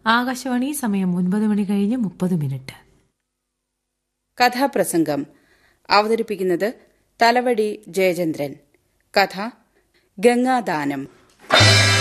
ആകാശവാണി സമയം 9:30 കഥാപ്രസംഗം അവതരിപ്പിക്കുന്നത് തലവടി ജയചന്ദ്രൻ. കഥ ഗംഗാദാനം.